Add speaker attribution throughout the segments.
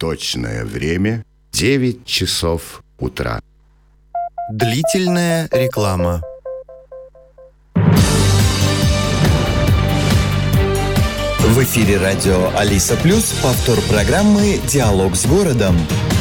Speaker 1: Точное время 9 часов утра.
Speaker 2: Длительная реклама. В эфире радио Алиса Плюс, повтор программы «Диалог с городом».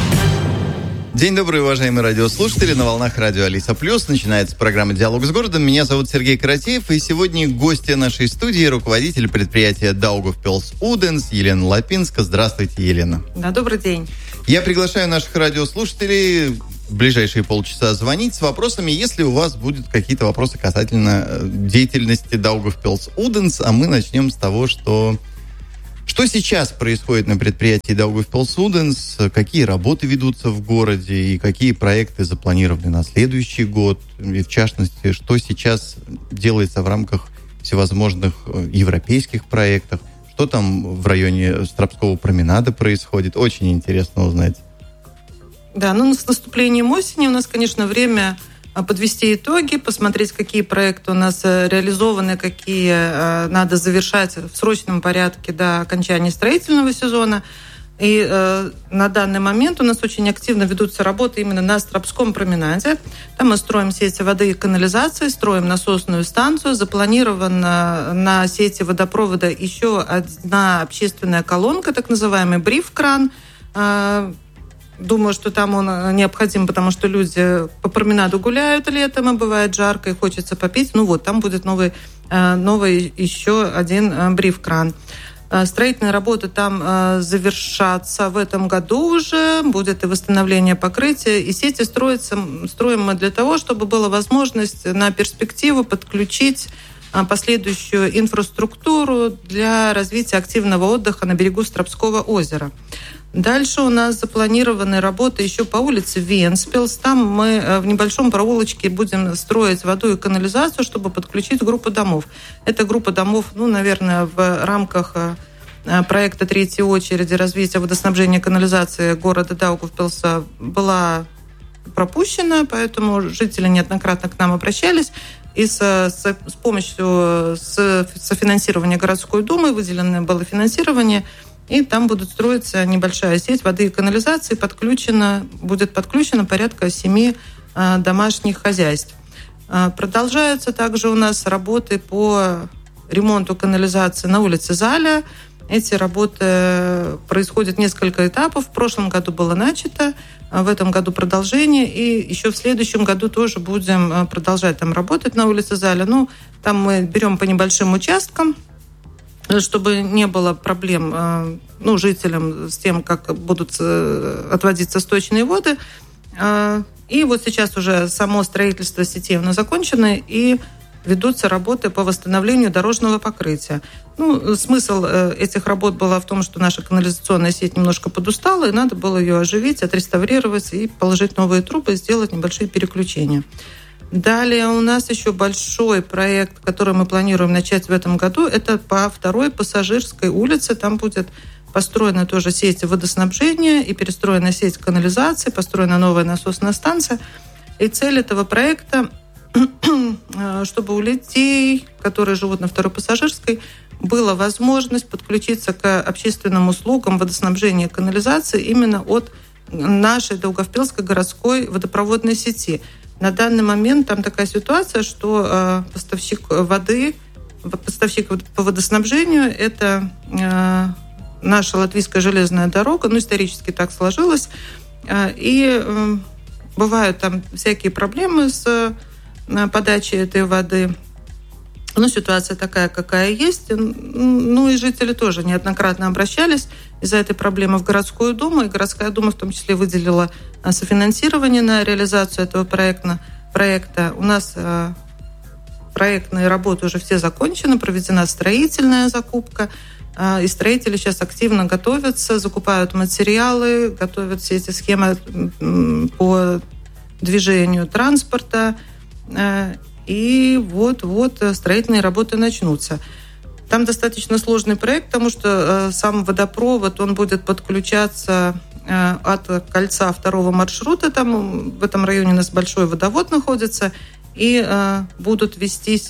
Speaker 3: День добрый, уважаемые радиослушатели. На волнах радио Алиса Плюс начинается программа «Диалог с городом». Меня зовут Сергей Каратеев, и сегодня гостья нашей студии, руководитель предприятия Daugavpils Ūdens Елена Лапинска. Здравствуйте, Елена.
Speaker 4: Да, добрый день.
Speaker 3: Я приглашаю наших радиослушателей в ближайшие полчаса звонить с вопросами, если у вас будут какие-то вопросы касательно деятельности Daugavpils Ūdens. А мы начнем с того, что сейчас происходит на предприятии Daugavpils Ūdens, какие работы ведутся в городе и какие проекты запланированы на следующий год. И в частности, что сейчас делается в рамках всевозможных европейских проектов, что там в районе Стропского променада происходит. Очень интересно узнать.
Speaker 4: Да, с наступлением осени у нас, конечно, время подвести итоги, посмотреть, какие проекты у нас реализованы, какие надо завершать в срочном порядке до окончания строительного сезона. И на данный момент у нас очень активно ведутся работы именно на Стропском променаде. Там мы строим сети воды и канализации, строим насосную станцию. Запланирована на сети водопровода еще одна общественная колонка, так называемый бриф-кран. Думаю, что там он необходим, потому что люди по променаду гуляют летом, и бывает жарко, и хочется попить. Там будет новый еще один бриф-кран. Строительные работы там завершатся в этом году уже. Будет и восстановление покрытия. И сети строим мы для того, чтобы была возможность на перспективу подключить последующую инфраструктуру для развития активного отдыха на берегу Стропского озера. Дальше у нас запланированы работы еще по улице Венспилс. Там мы в небольшом проулочке будем строить воду и канализацию, чтобы подключить группу домов. Эта группа домов, наверное, в рамках проекта третьей очереди развития водоснабжения и канализации города Daugavpils была пропущена, поэтому жители неоднократно к нам обращались. И с помощью софинансирования городской думы выделено было финансирование, и там будет строиться небольшая сеть воды и канализации, будет подключено порядка 7 домашних хозяйств. Продолжаются также у нас работы по ремонту канализации на улице Заля. Эти работы происходят несколько этапов. В прошлом году было начато, в этом году продолжение, и еще в следующем году тоже будем продолжать там работать на улице Заля. Там мы берем по небольшим участкам, чтобы не было проблем жителям с тем, как будут отводиться сточные воды. И сейчас уже само строительство сетей закончено, и ведутся работы по восстановлению дорожного покрытия. Смысл этих работ был в том, что наша канализационная сеть немножко подустала, и надо было ее оживить, отреставрировать и положить новые трубы, сделать небольшие переключения. Далее у нас еще большой проект, который мы планируем начать в этом году. Это по 2-й Пассажирской улице. Там будет построена тоже сеть водоснабжения и перестроена сеть канализации, построена новая насосная станция. И цель этого проекта, чтобы у людей, которые живут на 2-й Пассажирской, была возможность подключиться к общественным услугам водоснабжения и канализации именно от нашей Daugavpilской городской водопроводной сети. На данный момент там такая ситуация, что поставщик по водоснабжению – это наша Латвийская железная дорога, исторически так сложилось. И бывают там всякие проблемы с подачей этой воды. Ситуация такая, какая есть. И жители тоже неоднократно обращались из-за этой проблемы в городскую думу. И городская дума в том числе выделила софинансирование на реализацию этого проекта. У нас проектные работы уже все закончены, проведена строительная закупка. И строители сейчас активно готовятся, закупают материалы, готовят все эти схемы по движению транспорта. И вот строительные работы начнутся. Там достаточно сложный проект, потому что сам водопровод, он будет подключаться от кольца 2-го маршрута. Там в этом районе у нас большой водовод находится. И будут вестись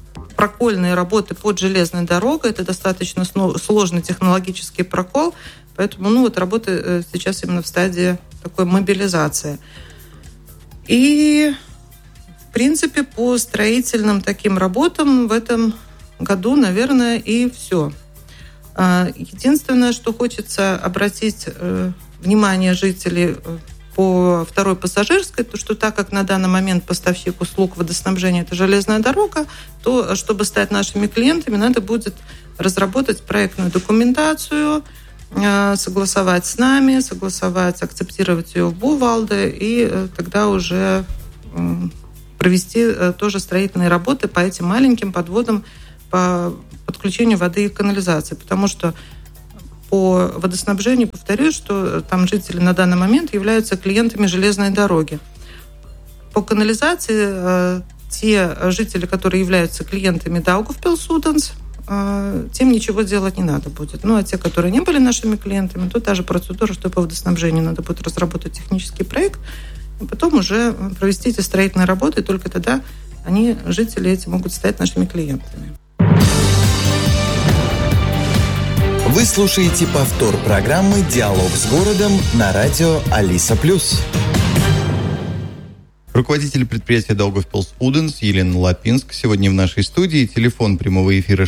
Speaker 4: прокольные работы под железной дорогой. Это достаточно сложный технологический прокол. Поэтому работа сейчас именно в стадии такой мобилизации. И, в принципе, по строительным таким работам в этом году, наверное, и все. Единственное, что хочется обратить внимание жителей по второй пассажирской, то что так как на данный момент поставщик услуг водоснабжения – это железная дорога, то, чтобы стать нашими клиентами, надо будет разработать проектную документацию, согласовать с нами, акцептировать ее в Бувалде, и тогда уже провести тоже строительные работы по этим маленьким подводам по подключению воды и канализации. Потому что по водоснабжению, повторюсь, что там жители на данный момент являются клиентами железной дороги. По канализации те жители, которые являются клиентами Daugavpils-Ūdens, тем ничего делать не надо будет. А те, которые не были нашими клиентами, то та же процедура, что по водоснабжению надо будет разработать технический проект, и потом уже провести эти строительные работы, и только тогда жители эти могут стать нашими клиентами.
Speaker 2: Вы слушаете повтор программы «Диалог с городом» на радио Алиса+.
Speaker 3: Руководитель предприятия Daugavpils-Ūdens Елена Лапинск сегодня в нашей студии. Телефон прямого эфира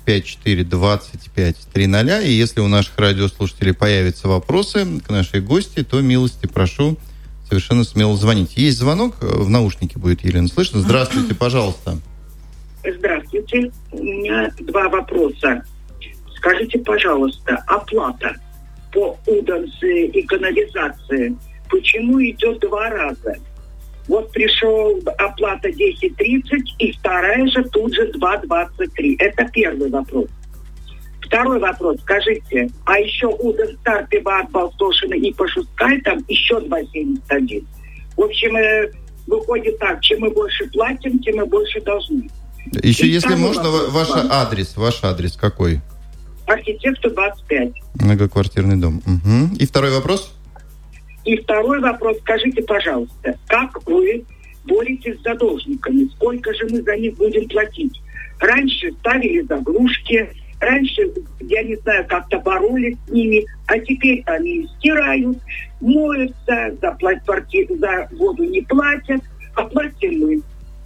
Speaker 3: 654-25-00. И если у наших радиослушателей появятся вопросы к нашей гости, то милости прошу совершенно смело звонить. Есть звонок, в наушнике будет, Елена, слышно? Здравствуйте, пожалуйста.
Speaker 5: Здравствуйте. У меня 2 вопроса. Скажите, пожалуйста, оплата по Ūdens и канализации почему идет 2 раза? Вот пришел оплата 10.30, и вторая же тут же 2.23. Это первый вопрос. Второй вопрос. Скажите, а еще Ūdens Tarpībā от Balstošina и Pašuskai там еще 2.71. В общем, выходит так, чем мы больше платим, тем мы больше должны.
Speaker 3: Еще,
Speaker 5: и
Speaker 3: если можно, ваш адрес какой?
Speaker 5: Архитектор 25.
Speaker 3: Многоквартирный дом. Угу. И второй вопрос?
Speaker 5: И второй вопрос. Скажите, пожалуйста, как вы боретесь с задолжниками? Сколько же мы за них будем платить? Раньше ставили заглушки, раньше, я не знаю, как-то боролись с ними, а теперь они стирают, моются, за воду не платят, оплатим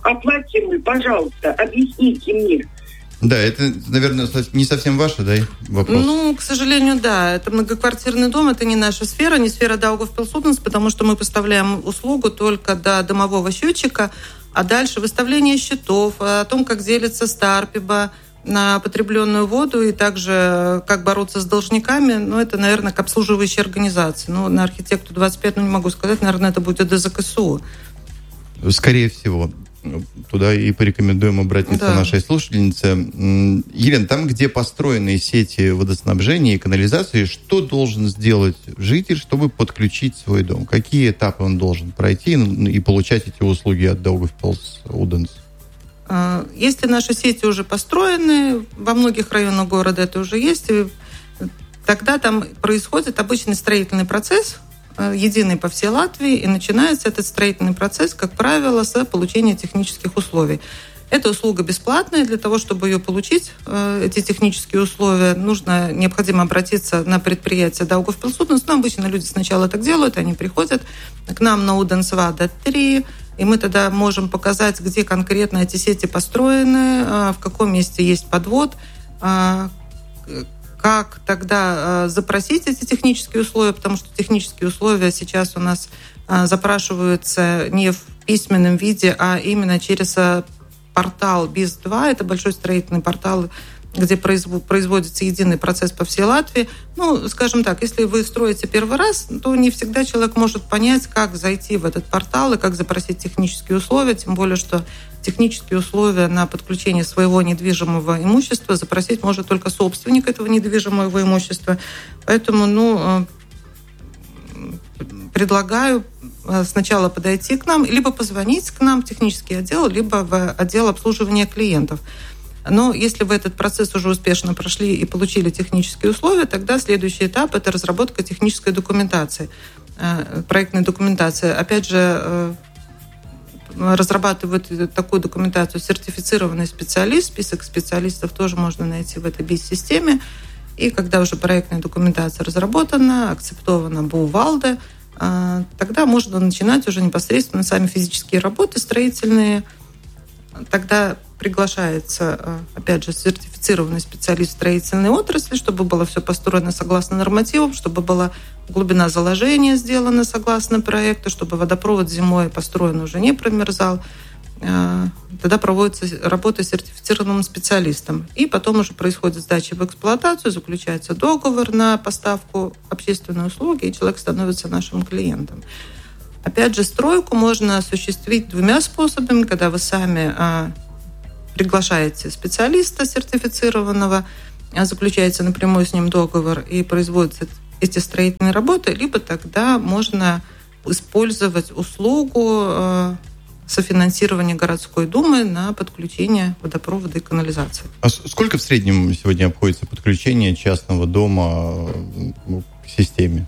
Speaker 5: мы, пожалуйста, объясните мне.
Speaker 3: Да, это, наверное, не совсем ваше, да, вопрос?
Speaker 4: К сожалению, да. Это многоквартирный дом, это не наша сфера, не сфера Daugavpils-Ūdens, потому что мы поставляем услугу только до домового счетчика, а дальше выставление счетов, о том, как делится Старпиба на потребленную воду и также как бороться с должниками, это, наверное, к обслуживающей организации. На архитекту 25, не могу сказать, наверное, это будет ДЗКСУ.
Speaker 3: Скорее всего. Туда и порекомендуем обратиться нашей слушательнице. Елена, там, где построены сети водоснабжения и канализации, что должен сделать житель, чтобы подключить свой дом? Какие этапы он должен пройти и получать эти услуги от Daugavpils-Ūdens?
Speaker 4: Если наши сети уже построены, во многих районах города это уже есть, тогда там происходит обычный строительный процесс, единый по всей Латвии, и начинается этот строительный процесс, как правило, с получения технических условий. Эта услуга бесплатная. Для того, чтобы ее получить, эти технические условия, необходимо обратиться на предприятие Daugavpils-Ūdens. Обычно люди сначала так делают, они приходят к нам на Ūdensvada 3, и мы тогда можем показать, где конкретно эти сети построены, в каком месте есть подвод, как тогда запросить эти технические условия, потому что технические условия сейчас у нас запрашиваются не в письменном виде, а именно через портал БИС-2. Это большой строительный портал, где производится единый процесс по всей Латвии. Скажем так, если вы строите первый раз, то не всегда человек может понять, как зайти в этот портал и как запросить технические условия, тем более, что технические условия на подключение своего недвижимого имущества запросить может только собственник этого недвижимого имущества. Поэтому, предлагаю сначала подойти к нам, либо позвонить к нам в технический отдел, либо в отдел обслуживания клиентов. Но если вы этот процесс уже успешно прошли и получили технические условия, тогда следующий этап – это разработка технической документации, проектной документации. Опять же, разрабатывают такую документацию сертифицированный специалист. Список специалистов тоже можно найти в этой BIS-системе. И когда уже проектная документация разработана, акцептована Баувалде, тогда можно начинать уже непосредственно сами физические работы строительные. Тогда приглашается, опять же, сертифицированный специалист строительной отрасли, чтобы было все построено согласно нормативам, чтобы была глубина заложения сделана согласно проекту, чтобы водопровод зимой построен уже не промерзал. Тогда проводится работа с сертифицированным специалистом. И потом уже происходит сдача в эксплуатацию, заключается договор на поставку общественной услуги, и человек становится нашим клиентом. Опять же, стройку можно осуществить двумя способами, когда вы сами приглашаете специалиста сертифицированного, заключаете напрямую с ним договор и производятся эти строительные работы, либо тогда можно использовать услугу софинансирования городской думы на подключение водопровода и канализации.
Speaker 3: А сколько в среднем сегодня обходится подключение частного дома к системе?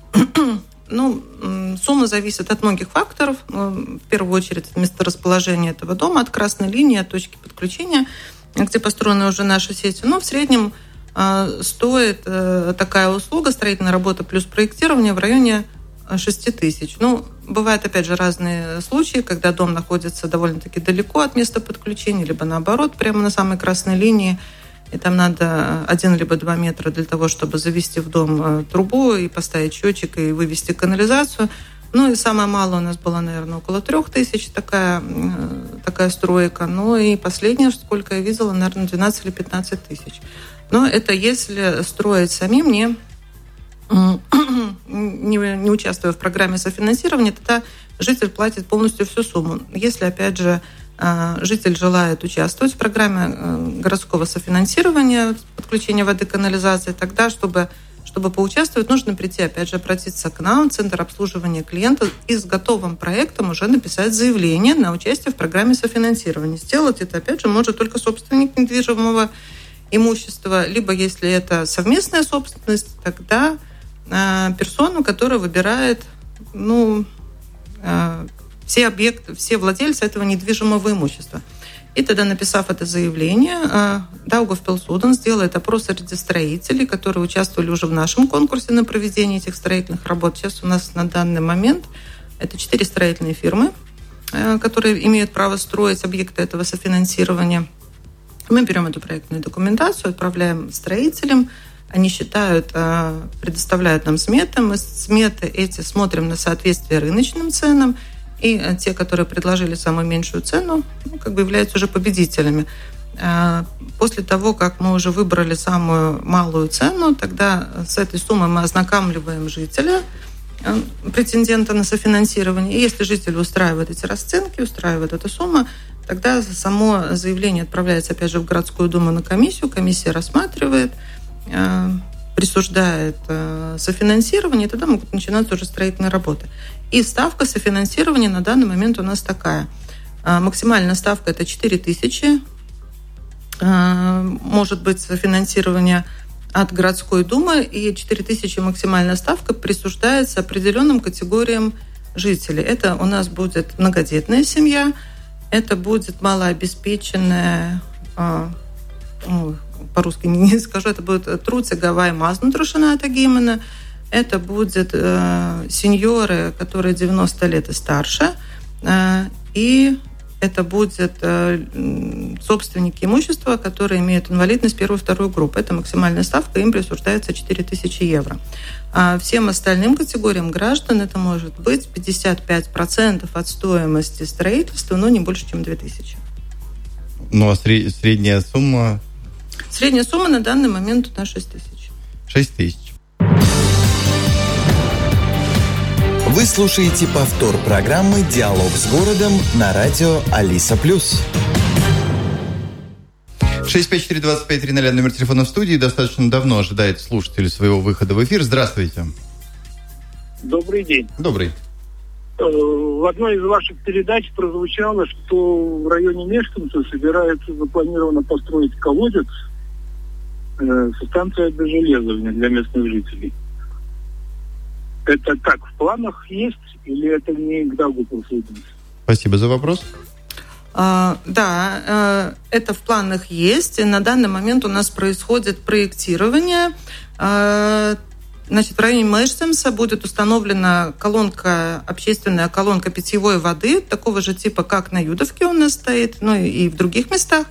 Speaker 4: Сумма зависит от многих факторов. В первую очередь от месторасположения этого дома, от красной линии, от точки подключения, где построены уже наши сети. Но в среднем стоит такая услуга, строительная работа плюс проектирование, в районе 6 тысяч. Бывают, опять же, разные случаи, когда дом находится довольно-таки далеко от места подключения, либо наоборот, прямо на самой красной линии. И там надо 1 либо 2 метра для того, чтобы завести в дом трубу и поставить счетчик и вывести канализацию. И самое малое у нас было, наверное, около 3 тысяч такая стройка. И последнее, сколько я видела, наверное, 12 или 15 тысяч. Но это если строить самим, не участвуя в программе софинансирования, тогда житель платит полностью всю сумму. Если, опять же, житель желает участвовать в программе городского софинансирования, подключения воды, канализации, тогда, чтобы поучаствовать, нужно прийти, опять же, обратиться к нам, в Центр обслуживания клиентов, и с готовым проектом уже написать заявление на участие в программе софинансирования. Сделать это, опять же, может только собственник недвижимого имущества, либо, если это совместная собственность, тогда персону, которая выбирает все объекты, все владельцы этого недвижимого имущества. И тогда, написав это заявление, Daugavpils Udens сделает опрос среди строителей, которые участвовали уже в нашем конкурсе на проведение этих строительных работ. Сейчас у нас на данный момент это 4 строительные фирмы, которые имеют право строить объекты этого софинансирования. Мы берем эту проектную документацию, отправляем строителям, они считают, предоставляют нам сметы, мы сметы эти смотрим на соответствие рыночным ценам, и те, которые предложили самую меньшую цену, являются уже победителями. После того, как мы уже выбрали самую малую цену, тогда с этой суммой мы ознакомливаем жителя, претендента на софинансирование. И если житель устраивает эти расценки, устраивает эта сумма, тогда само заявление отправляется, опять же, в городскую думу на комиссию. Комиссия рассматривает, присуждает софинансирование, и тогда могут начинаться уже строительные работы. И ставка софинансирования на данный момент у нас такая. Максимальная ставка – это 4 тысячи. Может быть софинансирование от городской думы, и 4 тысячи максимальная ставка присуждается определенным категориям жителей. Это у нас будет многодетная семья, это будет малообеспеченная, по-русски не скажу, это будет труцигавай мазнутрушината гимена, это будет сеньоры, которые 90 лет и старше, и это будет собственники имущества, которые имеют инвалидность 1-2 группы. Это максимальная ставка, им присуждается 4000 евро. А всем остальным категориям граждан это может быть 55% от стоимости строительства, но не больше, чем 2000.
Speaker 3: А средняя сумма?
Speaker 4: Средняя сумма на данный момент у нас 6 тысяч.
Speaker 3: 6 тысяч.
Speaker 2: Вы слушаете повтор программы «Диалог с городом» на радио Алиса+.
Speaker 3: 654-25-00, номер телефона в студии. Достаточно давно ожидает слушатель своего выхода в эфир. Здравствуйте.
Speaker 6: Добрый день.
Speaker 3: Добрый.
Speaker 6: В одной из ваших передач прозвучало, что в районе Мешканца запланировано построить колодец со станцией обезжелезывания для местных жителей. Это как, в планах есть или это не к Daugavpils Udens?
Speaker 3: Спасибо за вопрос.
Speaker 4: Да, это в планах есть. И на данный момент у нас происходит проектирование. Значит, в районе Мэшсемса будет установлена общественная колонка питьевой воды, такого же типа, как на Юдовке у нас стоит, ну и в других местах.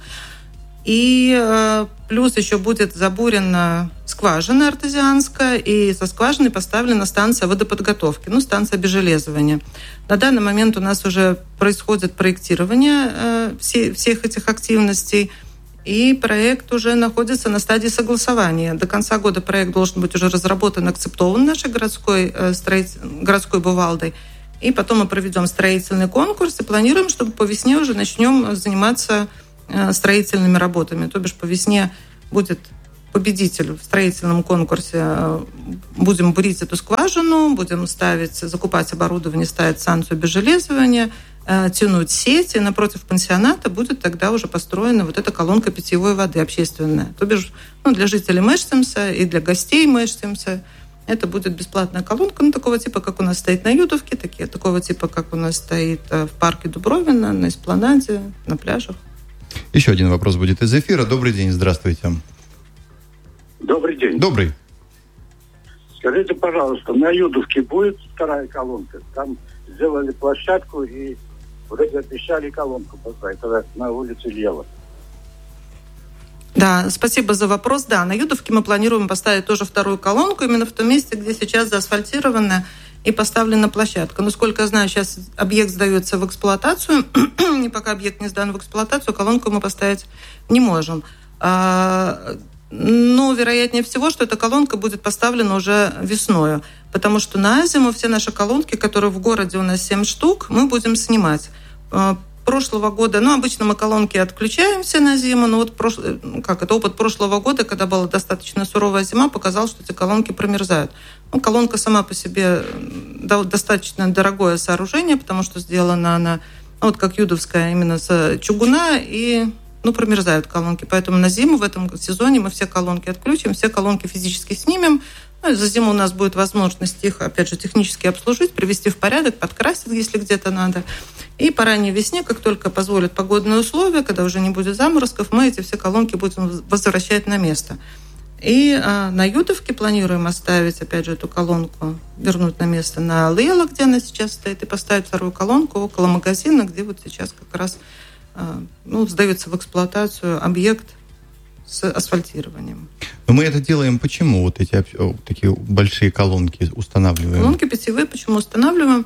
Speaker 4: И плюс еще будет забурена скважина артезианская, и со скважиной поставлена станция водоподготовки, станция обезжелезывания. На данный момент у нас уже происходит проектирование всех этих активностей, и проект уже находится на стадии согласования. До конца года проект должен быть уже разработан, акцептован нашей городской бувалдой. И потом мы проведем строительный конкурс и планируем, чтобы по весне уже начнем заниматься строительными работами. То бишь по весне будет победитель в строительном конкурсе. Будем бурить эту скважину, будем закупать оборудование, ставить станцию обезжелезывания, тянуть сеть, и напротив пансионата будет тогда уже построена вот эта колонка питьевой воды общественная. То бишь для жителей Мэшсемса и для гостей Мэшсемса это будет бесплатная колонка, такого типа, как у нас стоит на Юдовке, такого типа, как у нас стоит в парке Дубровина, на эспланаде, на пляжах.
Speaker 3: Еще один вопрос будет из эфира. Добрый день, здравствуйте.
Speaker 6: Добрый день.
Speaker 3: Добрый.
Speaker 6: Скажите, пожалуйста, на Юдовке будет вторая колонка? Там сделали площадку и вроде обещали колонку поставить. Это на улице Лева.
Speaker 4: Да, спасибо за вопрос. Да, на Юдовке мы планируем поставить тоже вторую колонку, именно в том месте, где сейчас заасфальтирована и поставлена площадка. Насколько я знаю, сейчас объект сдается в эксплуатацию, и пока объект не сдан в эксплуатацию, колонку мы поставить не можем. Но вероятнее всего, что эта колонка будет поставлена уже весною, потому что на зиму все наши колонки, которые в городе у нас 7 штук, мы будем снимать. Прошлого года, обычно мы колонки отключаем все на зиму, но опыт прошлого года, когда была достаточно суровая зима, показал, что эти колонки промерзают. Колонка сама по себе достаточно дорогое сооружение, потому что сделана она, как Юдовская, именно с чугуна, и промерзают колонки. Поэтому на зиму в этом сезоне мы все колонки отключим, все колонки физически снимем. За зиму у нас будет возможность их, опять же, технически обслужить, привести в порядок, подкрасить, если где-то надо. И по ранней весне, как только позволят погодные условия, когда уже не будет заморозков, мы эти все колонки будем возвращать на место. И на Юдовке планируем оставить, опять же, эту колонку, вернуть на место на Лейла, где она сейчас стоит, и поставить вторую колонку около магазина, где вот сейчас как раз сдается в эксплуатацию объект с асфальтированием.
Speaker 3: Но мы это делаем почему? Вот эти такие большие колонки устанавливаем?
Speaker 4: Колонки питьевые почему устанавливаем?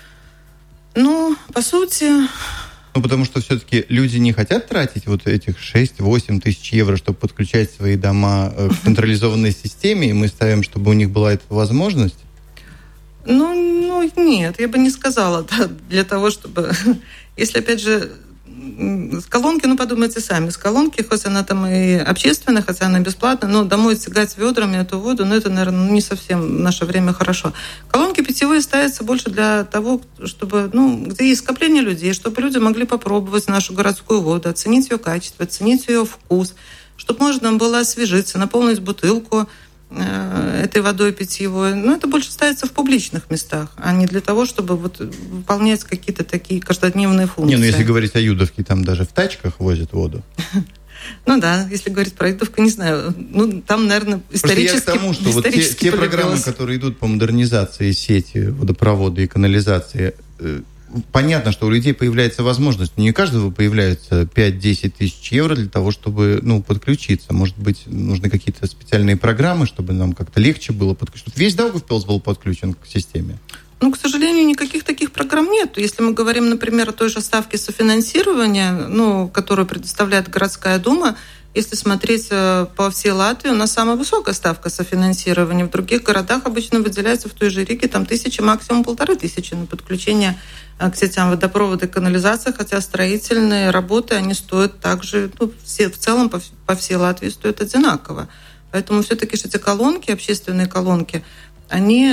Speaker 4: По сути...
Speaker 3: потому что все-таки люди не хотят тратить вот этих 6-8 тысяч евро, чтобы подключать свои дома к централизованной системе, и мы ставим, чтобы у них была эта возможность?
Speaker 4: Нет, я бы не сказала, для того, чтобы... Если, опять же, с колонки, подумайте сами, с колонки, хоть она там и общественная, хотя она бесплатная, но домой тягать ведрами эту воду, это, наверное, не совсем в наше время хорошо. Колонки питьевые ставятся больше для того, чтобы, где есть скопление людей, чтобы люди могли попробовать нашу городскую воду, оценить ее качество, оценить ее вкус, чтобы можно было освежиться, наполнить бутылку этой водой питьевой. Это больше ставится в публичных местах, а не для того, чтобы выполнять какие-то такие каждодневные функции.
Speaker 3: Если говорить о Юдовке, там даже в тачках возят воду.
Speaker 4: Если говорить про Юдовку, не знаю. Там, наверное, исторически...
Speaker 3: Я к тому, что вот те программы, которые идут по модернизации сети водопровода и канализации, понятно, что у людей появляется возможность, но не у каждого появляется 5-10 тысяч евро для того, чтобы подключиться. Может быть, нужны какие-то специальные программы, чтобы нам как-то легче было подключиться. Весь Даугавпилс был подключен к системе?
Speaker 4: К сожалению, никаких таких программ нет. Если мы говорим, например, о той же ставке софинансирования, которую предоставляет городская дума, если смотреть по всей Латвии, у нас самая высокая ставка софинансирования. В других городах обычно выделяется в той же Риге 1000, максимум 1500 на подключение к сетям водопровода и канализации, хотя строительные работы, они стоят также, все, в целом по всей Латвии стоят одинаково. Поэтому все-таки эти колонки, общественные колонки, они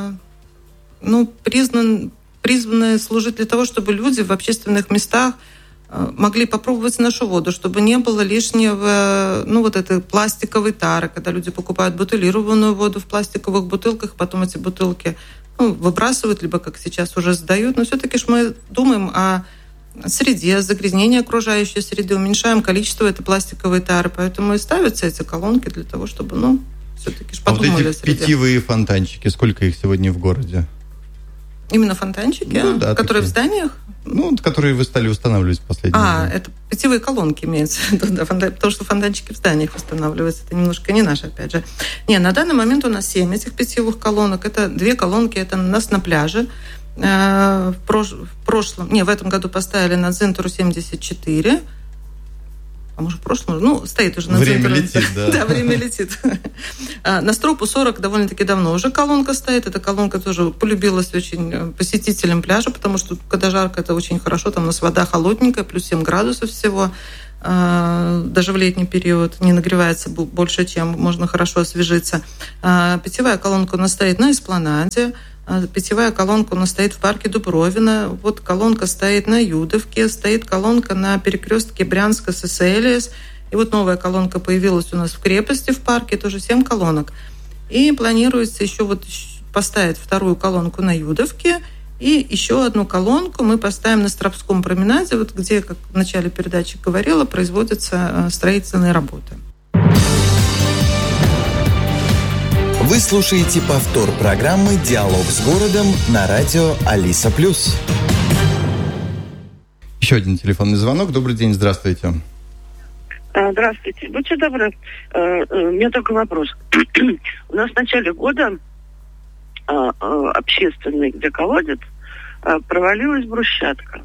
Speaker 4: призваны служить для того, чтобы люди в общественных местах могли попробовать нашу воду, чтобы не было лишнего, этой пластиковой тары, когда люди покупают бутилированную воду в пластиковых бутылках, потом эти бутылки выбрасывают, либо, как сейчас, уже сдают. Но все-таки мы думаем о среде, загрязнения окружающей среды, уменьшаем количество этой пластиковой тары. Поэтому и ставятся эти колонки для того, чтобы, все-таки подумали
Speaker 3: вот эти
Speaker 4: о среде.
Speaker 3: питьевые фонтанчики, сколько их сегодня в городе?
Speaker 4: Именно фонтанчики, которые такие в зданиях?
Speaker 3: Которые вы стали устанавливать в последнее время.
Speaker 4: Это питьевые колонки имеется в виду, да, потому что фонтанчики в зданиях устанавливаются. Это немножко не наше, опять же. На данный момент у нас 7 этих питьевых колонок. Это 2 колонки, это у нас на пляже. В этом году поставили на Дзинтуру 74. А может, в прошлом? Стоит уже на
Speaker 3: Время
Speaker 4: Дзинтуру.
Speaker 3: летит, да.
Speaker 4: Да, время летит. На Стропу 40 довольно-таки давно уже колонка стоит. Эта колонка тоже полюбилась очень посетителям пляжа, потому что, когда жарко, это очень хорошо. Там у нас вода холодненькая, плюс 7 градусов всего. Даже в летний период не нагревается больше, чем можно хорошо освежиться. Питьевая колонка у нас стоит на Эспланаде. Питьевая колонка у нас стоит в парке Дубровина. Вот колонка стоит на Юдовке, стоит колонка на перекрестке Брянска с СЛС. И вот новая колонка появилась у нас в крепости в парке, тоже 7 колонок. И планируется еще поставить 2-ю колонку на Юдовке. И еще 1 колонку мы поставим на Стропском променаде, где, как в начале передачи говорила, производятся строительные работы.
Speaker 2: Вы слушаете повтор программы «Диалог с городом» на радио Алиса+.
Speaker 3: Еще один телефонный звонок. Добрый день, здравствуйте.
Speaker 7: Здравствуйте. Будьте добры, у меня только вопрос. У нас в начале года общественный, где колодец, провалилась брусчатка.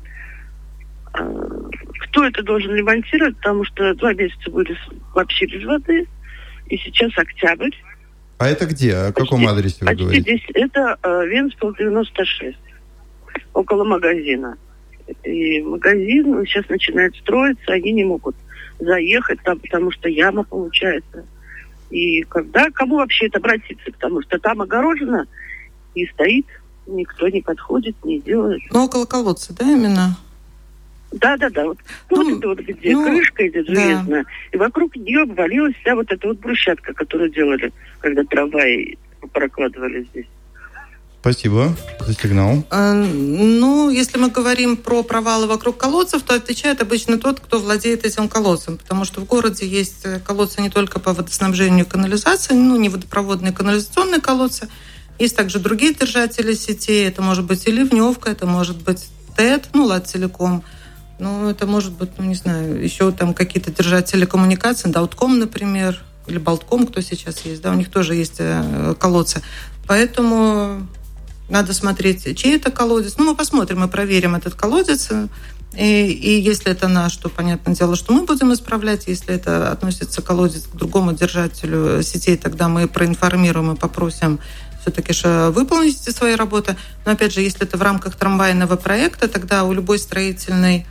Speaker 7: Кто это должен ремонтировать? Потому что 2 месяца были вообще без воды, и сейчас октябрь.
Speaker 3: А это где? О каком адресе вы говорите?
Speaker 7: Здесь, это Венспилс 96, около магазина. И магазин сейчас начинает строиться, они не могут заехать там, потому что яма получается. И кому вообще это обратиться? Потому что там огорожено и стоит, никто не подходит, не делает.
Speaker 4: Около колодца, да, именно?
Speaker 7: Да. Вот где крышка идет железная, и вокруг нее обвалилась вся вот эта брусчатка, которую делали, когда трамваи прокладывали здесь.
Speaker 3: Спасибо за сигнал.
Speaker 4: Если мы говорим про провалы вокруг колодцев, то отвечает обычно тот, кто владеет этим колодцем, потому что в городе есть колодцы не только по водоснабжению и канализации, не водопроводные, канализационные колодцы, есть также другие держатели сетей, это может быть и ливневка, это может быть ТЭТ, Ладтелеком. Это может быть, еще там какие-то держатели коммуникаций, Даутком, например, или Болтком, кто сейчас есть, у них тоже есть колодцы. Поэтому надо смотреть, чей это колодец. Мы посмотрим, мы проверим этот колодец. И если это наш, то, понятное дело, что мы будем исправлять. Если это относится колодец к другому держателю сетей, тогда мы проинформируем и попросим все-таки выполнить свои работы. Но, опять же, если это в рамках трамвайного проекта, тогда у любой строительный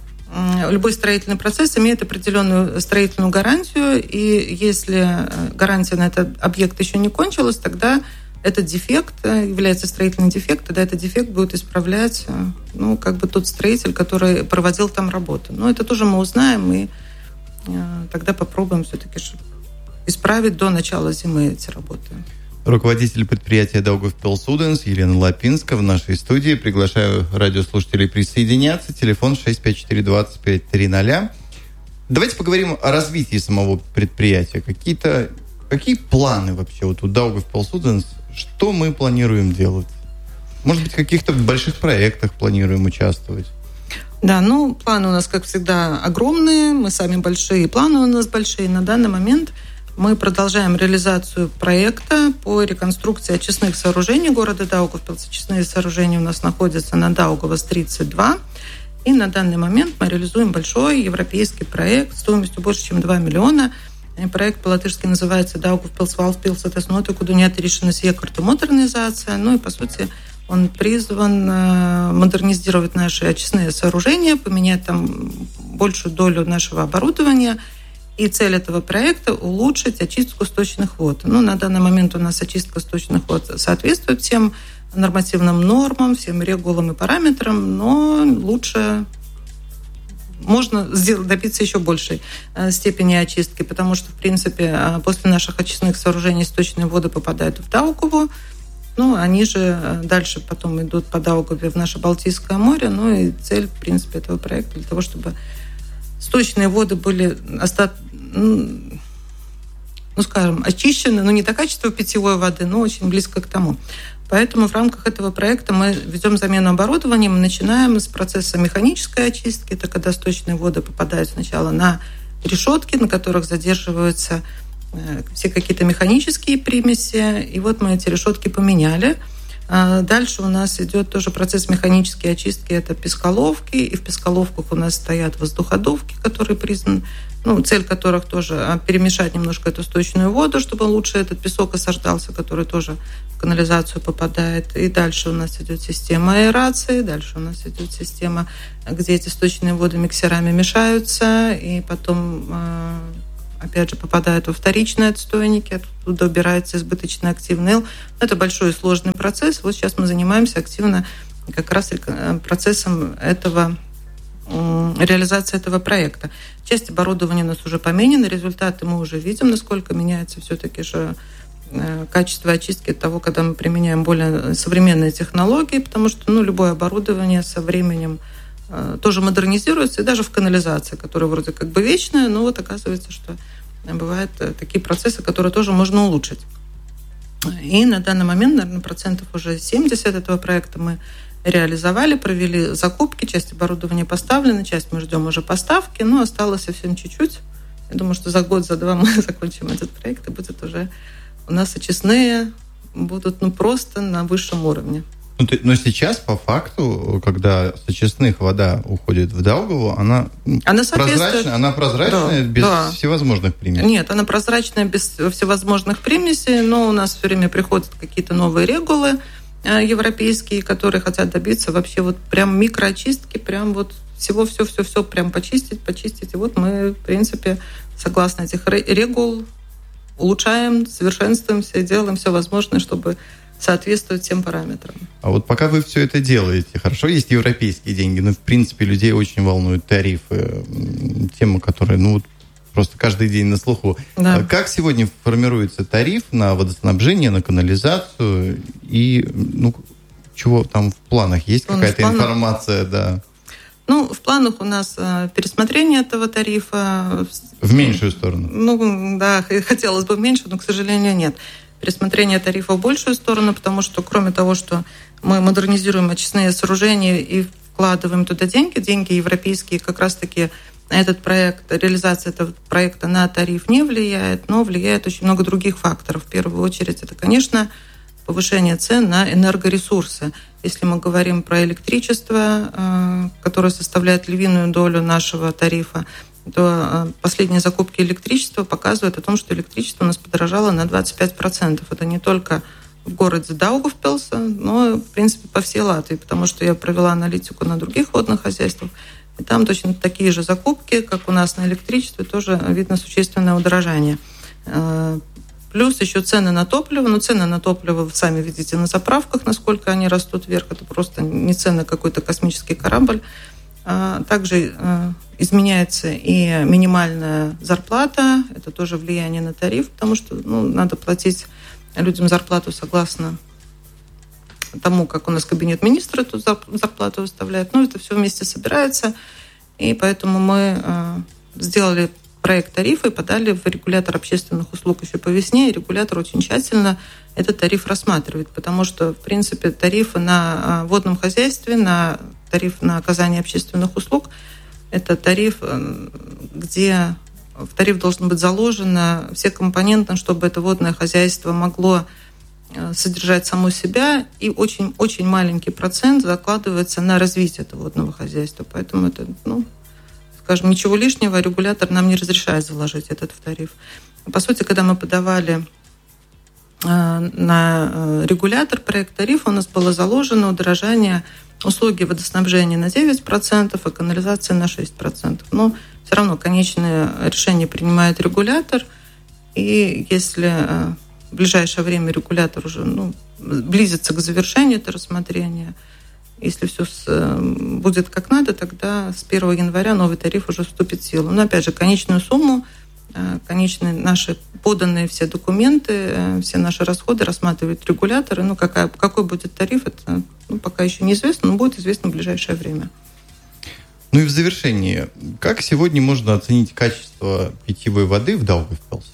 Speaker 4: процесс имеет определенную строительную гарантию, и если гарантия на этот объект еще не кончилась, тогда этот дефект является строительным дефектом, тогда этот дефект будет исправлять тот строитель, который проводил там работу. Но это тоже мы узнаем, и тогда попробуем все-таки исправить до начала зимы эти работы.
Speaker 3: Руководитель предприятия Daugavpils Ūdens Елена Лапинска в нашей студии. Приглашаю радиослушателей присоединяться. Телефон 654-2530. Давайте поговорим о развитии самого предприятия. Какие планы вообще у Daugavpils Ūdens? Что мы планируем делать? Может быть, в каких-то больших проектах планируем участвовать?
Speaker 4: Да, планы у нас, как всегда, огромные. Мы сами большие, планы у нас большие. На данный момент мы продолжаем реализацию проекта по реконструкции очистных сооружений города Даугавпилса. Очистные сооружения у нас находятся на Даугавас 32. И на данный момент мы реализуем большой европейский проект стоимостью больше, чем 2 миллиона. Проект по-латышски называется Daugavpils Valstpils. Это сноту, куда нет решенность iekārtu модернизация. И, по сути, он призван модернизировать наши очистные сооружения, поменять там большую долю нашего оборудования. И цель этого проекта – улучшить очистку сточных вод. На данный момент у нас очистка сточных вод соответствует всем нормативным нормам, всем регулам и параметрам, но лучше можно добиться еще большей степени очистки, потому что, в принципе, после наших очистных сооружений сточные воды попадают в Даугаву, Ну, они же дальше потом идут по Даугаве в наше Балтийское море. Ну, и цель, в принципе, этого проекта для того, чтобы сточные воды были скажем, очищены, но не до качества питьевой воды, но очень близко к тому. Поэтому в рамках этого проекта мы ведем замену оборудования. Мы начинаем с процесса механической очистки. Это когда сточные воды попадают сначала на решетки, на которых задерживаются все какие-то механические примеси. И вот мы эти решетки поменяли. Дальше у нас идет тоже процесс механической очистки. Это песколовки. И в песколовках у нас стоят воздуходувки, которые признаны, цель которых тоже перемешать немножко эту сточную воду, чтобы лучше этот песок осаждался, который тоже в канализацию попадает. И дальше у нас идет система аэрации, дальше у нас идет система, где эти сточные воды миксерами мешаются, и потом, опять же, попадают во вторичные отстойники, оттуда убирается избыточный активный ил. Это большой и сложный процесс. Вот сейчас мы занимаемся активно как раз процессом реализации этого проекта. Часть оборудования у нас уже поменена, результаты мы уже видим, насколько меняется все-таки же качество очистки от того, когда мы применяем более современные технологии, потому что любое оборудование со временем тоже модернизируется, и даже в канализации, которая вроде как бы вечная, но вот оказывается, что бывают такие процессы, которые тоже можно улучшить. И на данный момент, наверное, процентов уже 70 этого проекта мы реализовали, провели закупки, часть оборудования поставлена, часть мы ждем уже поставки, но осталось совсем чуть-чуть. Я думаю, что за год, за два мы закончим этот проект, и будет уже у нас очистные будут просто на высшем уровне.
Speaker 3: Но сейчас, по факту, когда с очистных вода уходит в Даугаву, она прозрачная, без всевозможных примесей?
Speaker 4: Нет, она прозрачная, без всевозможных примесей, но у нас все время приходят какие-то новые регулы европейские, которые хотят добиться вообще вот прям микроочистки, прям вот всего все прям почистить. И вот мы, в принципе, согласно этих регул, улучшаем, совершенствуемся, делаем все возможное, чтобы соответствовать всем параметрам. А
Speaker 3: вот пока вы все это делаете, хорошо, есть европейские деньги, но, в принципе, людей очень волнуют тарифы, тема, которая, просто каждый день на слуху. Да. Как сегодня формируется тариф на водоснабжение, на канализацию и, чего там в планах? Есть какая-то информация, да?
Speaker 4: В планах у нас пересмотрение этого тарифа.
Speaker 3: В меньшую сторону?
Speaker 4: Да, хотелось бы меньше, но, к сожалению, нет. Пересмотрение тарифа в большую сторону, потому что, кроме того, что мы модернизируем очистные сооружения и вкладываем туда деньги европейские, как раз-таки этот проект, реализация этого проекта на тариф не влияет, но влияет очень много других факторов. В первую очередь, это, конечно, повышение цен на энергоресурсы. Если мы говорим про электричество, которое составляет львиную долю нашего тарифа, то последние закупки электричества показывают о том, что электричество у нас подорожало на 25%. Это не только в городе Даугавпилсе, но, в принципе, по всей Латвии, потому что я провела аналитику на других водных хозяйствах, и там точно такие же закупки, как у нас на электричестве, тоже видно существенное удорожание. Плюс еще цены на топливо. Цены на топливо вы сами видите на заправках, насколько они растут вверх. Это просто не цены какой-то космический корабль. Также изменяется и минимальная зарплата. Это тоже влияние на тариф, потому что надо платить людям зарплату согласно тому, как у нас кабинет министра эту зарплату выставляет. Это все вместе собирается. И поэтому мы сделали проект тарифа и подали в регулятор общественных услуг еще по весне. И регулятор очень тщательно этот тариф рассматривает, потому что, в принципе, тарифы на водном хозяйстве, тариф на оказание общественных услуг – это тариф, где в тариф должны быть заложены все компоненты, чтобы это водное хозяйство могло содержать само себя, и очень маленький процент закладывается на развитие этого водного хозяйства. Поэтому это, скажем, ничего лишнего регулятор нам не разрешает заложить этот в тариф. По сути, когда мы подавали на регулятор проект тарифа, у нас было заложено удорожание услуги водоснабжения на 9%, а канализации на 6%. Но все равно конечное решение принимает регулятор, и если в ближайшее время регулятор уже близится к завершению этого рассмотрения, если все будет как надо, тогда с 1 января новый тариф уже вступит в силу. Но опять же, конечную сумму конечные наши поданные все документы, все наши расходы рассматривают регуляторы. Какой будет тариф, это пока еще неизвестно, но будет известно в ближайшее время.
Speaker 3: Ну и в завершении, как сегодня можно оценить качество питьевой воды в Даугавпилсе?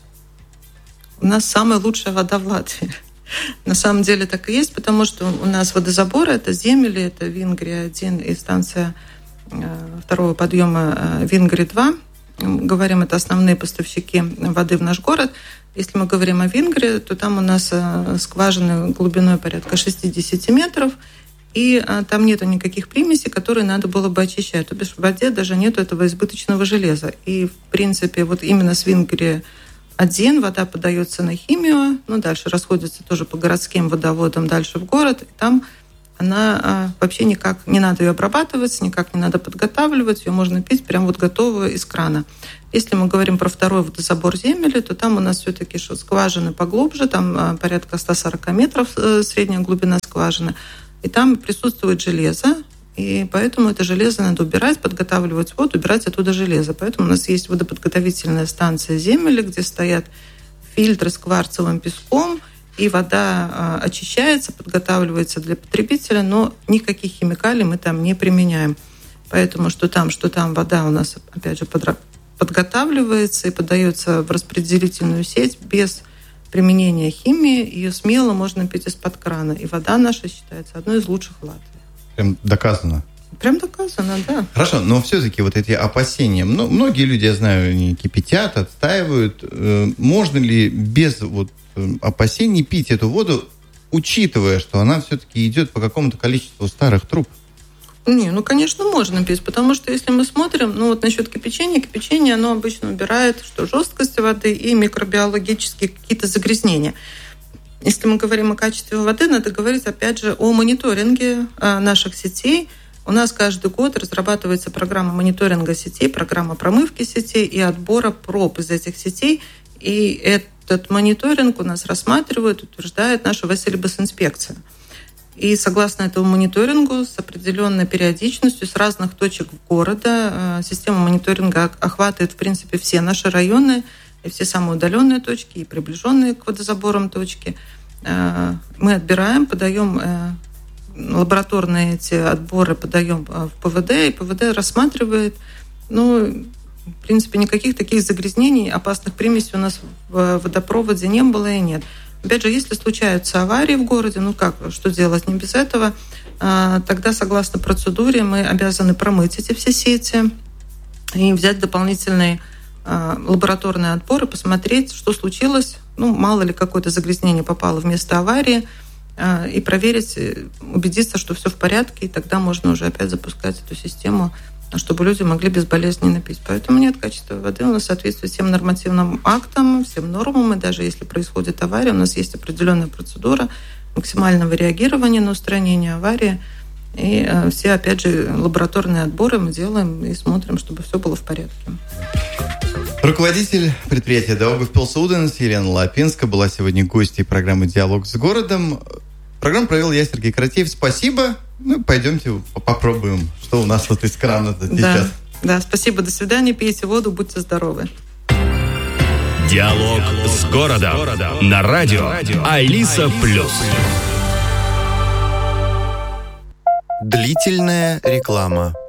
Speaker 4: У нас самая лучшая вода в Латвии. На самом деле так и есть, потому что у нас водозаборы, это Земели, это Вингрия-1 и станция второго подъема Вингрия-2. Говорим, это основные поставщики воды в наш город. Если мы говорим о Вингрии, то там у нас скважины глубиной порядка 60 метров, и там нету никаких примесей, которые надо было бы очищать. То бишь в воде даже нету этого избыточного железа. И, в принципе, вот именно с Вингрии-1 вода подается на химию, дальше расходится тоже по городским водоводам дальше в город, и там она вообще никак не надо ее обрабатывать, никак не надо подготавливать, ее можно пить прям вот готовую из крана. Если мы говорим про второй водозабор Земели, то там у нас все-таки скважины поглубже, там порядка 140 метров средняя глубина скважины, и там присутствует железо, и поэтому это железо надо убирать, подготавливать воду, убирать оттуда железо. Поэтому у нас есть водоподготовительная станция Земели, где стоят фильтры с кварцевым песком, и вода очищается, подготавливается для потребителя, но никаких химикалий мы там не применяем. Поэтому что там вода у нас, опять же, подготавливается и подается в распределительную сеть без применения химии. Ее смело можно пить из-под крана. И вода наша считается одной из лучших в Латвии.
Speaker 3: Прям доказано.
Speaker 4: Прям доказано, да.
Speaker 3: Хорошо, но все-таки вот эти опасения, многие люди, я знаю, они кипятят, отстаивают. Можно ли без опасений пить эту воду, учитывая, что она все-таки идет по какому-то количеству старых труб?
Speaker 4: Конечно, можно пить, потому что если мы смотрим, насчет кипячения, оно обычно убирает жесткость воды и микробиологические какие-то загрязнения. Если мы говорим о качестве воды, надо говорить, опять же, о мониторинге наших сетей. У нас каждый год разрабатывается программа мониторинга сетей, программа промывки сетей и отбора проб из этих сетей. И этот мониторинг у нас рассматривает, утверждает наша Веселибас-инспекция. И согласно этому мониторингу с определенной периодичностью с разных точек города система мониторинга охватывает, в принципе, все наши районы, и все самые удаленные точки, и приближенные к водозаборам точки. Мы отбираем, подаем лабораторные эти отборы, подаем в ПВД, и ПВД рассматривает. В принципе, никаких таких загрязнений, опасных примесей у нас в водопроводе не было и нет. Опять же, если случаются аварии в городе, что делать не без этого, тогда, согласно процедуре, мы обязаны промыть эти все сети и взять дополнительные лабораторные отборы, посмотреть, что случилось, мало ли какое-то загрязнение попало в место аварии, и проверить, убедиться, что все в порядке, и тогда можно уже опять запускать эту систему, чтобы люди могли безболезненно пить. Поэтому нет, качество воды у нас соответствует всем нормативным актам, всем нормам, и даже если происходит авария, у нас есть определенная процедура максимального реагирования на устранение аварии, и все, опять же, лабораторные отборы мы делаем и смотрим, чтобы все было в порядке.
Speaker 3: Руководитель предприятия Даугавпилс Уденс Елена Лапинска была сегодня гостьей программы «Диалог с городом». Программу провел я, Сергей Каратеев. Спасибо. Пойдемте попробуем, что у нас вот из крана-то сейчас.
Speaker 4: Да, спасибо. До свидания. Пейте воду, будьте здоровы.
Speaker 8: «Диалог с городом» на радио Алиса+.
Speaker 2: Длительная реклама.